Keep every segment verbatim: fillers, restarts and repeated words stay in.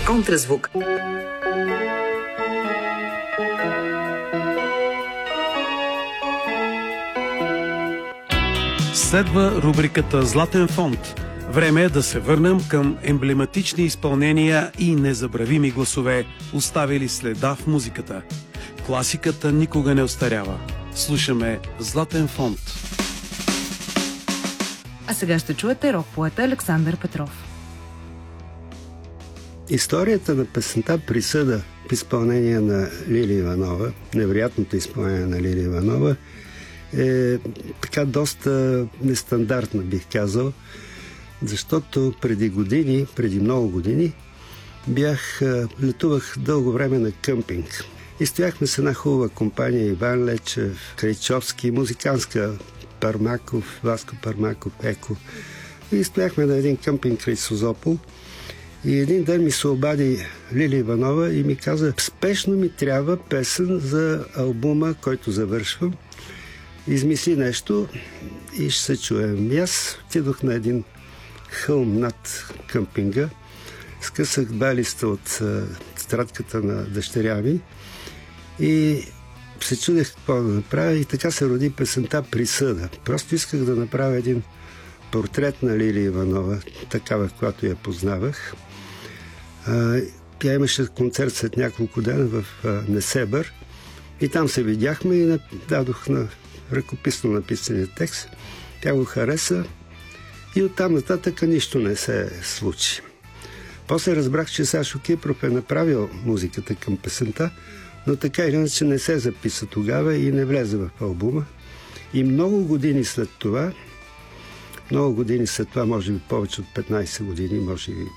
Контразвук. Следва рубриката Златен фонд. Време е да се върнем към емблематични изпълнения и незабравими гласове, оставили следа в музиката. Класиката никога не остарява. Слушаме Златен фонд. А сега ще чуете рок-поета Александър Петров. Историята на песента "Присъда" в изпълнение на Лили Иванова, невероятното изпълнение на Лили Иванова, е така доста нестандартна, бих казал, защото преди години, преди много години, бях, летувах дълго време на къмпинг. И стояхме с една хубава компания: Иван Лечев, Крайчовски, музикантска, Пармаков, Васко Пармаков, Еко. И стояхме на един къмпинг край Созопол. И един ден ми се обади Лили Иванова и ми каза: спешно ми трябва песен за албума, който завършвам. Измисли нещо и ще се чуем. И аз отидох на един хълм над къмпинга, скъсах два листа от тетрадката на дъщеря ми и се чудех какво да направя, и така се роди песента "Присъда". Просто исках да направя един портрет на Лили Иванова, такава, която я познавах. Тя имаше концерт след няколко дена в Несебър и там се видяхме и дадох на ръкописно написания текст. Тя го хареса и оттам нататък нищо не се случи. После разбрах, че Сашо Кипров е направил музиката към песента, но така или иначе не се записа тогава и не влезе в албума. И много години след това, много години след това, може би повече от петнайсет години, може би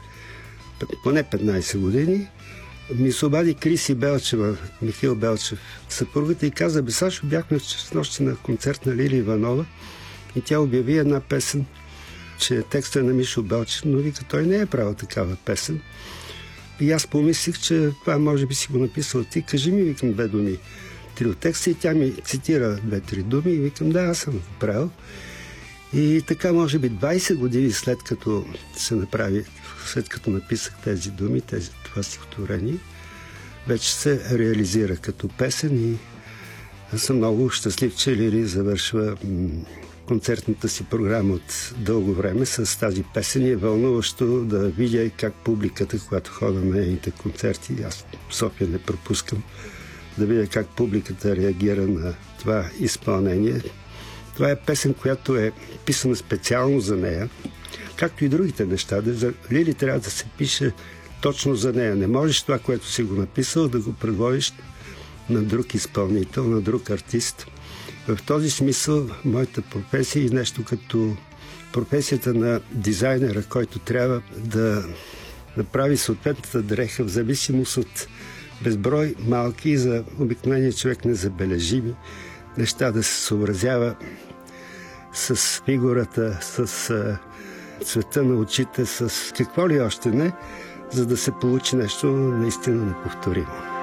поне петнайсет години, ми се обади Криси Белчева, Михаил Белчев, съпругата, и каза: бе, Сашо, бяхме в нощи на концерт на Лили Иванова и тя обяви една песен, че текстът е на Мишо Белчев, но вика, той не е правил такава песен. И аз помислих, че това може би си го написал ти. Кажи ми, викам, две думи, три от текста, и тя ми цитира две-три думи и викам: да, аз съм го правил. И така, може би двайсет години след като се направи, след като написах тези думи, тези, това стихотворение, вече се реализира като песен и аз съм много щастлив, че Лили завършва м- концертната си програма от дълго време с тази песен. И е вълнуващо да видя как публиката, когато ходя на нейните концерти, аз в София не пропускам, да видя как публиката реагира на това изпълнение. Това е песен, която е писана специално за нея, както и другите неща. За Лили трябва да се пише точно за нея. Не можеш това, което си го написал, да го предложиш на друг изпълнител, на друг артист. В този смисъл моята професия е нещо като професията на дизайнера, който трябва да направи съответната дреха в зависимост от безброй малки и за обикновения човек незабележими неща, да се съобразява с фигурата, с а, цвета на очите, с какво ли още не, за да се получи нещо наистина неповторимо.